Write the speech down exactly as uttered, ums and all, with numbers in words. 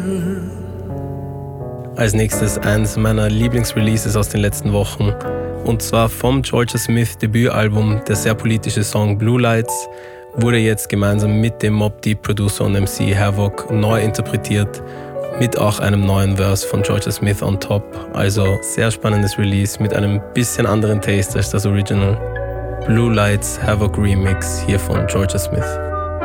Als nächstes eins meiner Lieblingsreleases aus den letzten Wochen. Und zwar vom Georgia Smith Debütalbum. Der sehr politische Song Blue Lights wurde jetzt gemeinsam mit dem Mobb Deep Producer und M C Havoc neu interpretiert. Mit auch einem neuen Verse von Georgia Smith on top. Also sehr spannendes Release mit einem bisschen anderen Taste als das Original. Blue Lights Havoc Remix hier von Georgia Smith.